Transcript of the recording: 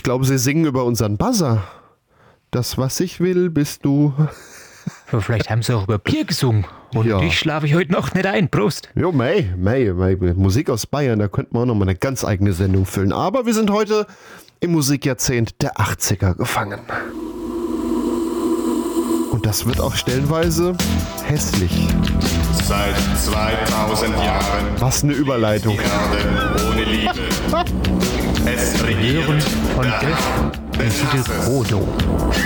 glaube, sie singen über unseren Buzzer. Das, was ich will, bist du. Aber vielleicht haben sie auch über Bier gesungen. Und Ja. ich schlafe ich heute Nacht nicht ein. Prost. Jo, May. Musik aus Bayern, da könnten wir auch noch mal eine ganz eigene Sendung füllen. Aber wir sind heute im Musikjahrzehnt der 80er gefangen. Und das wird auch stellenweise hässlich. Seit 2000 Jahren Was eine Überleitung. Erde ohne Liebe. Es regiert Hören von der Def Hass den des Titel Hasses. Frodo.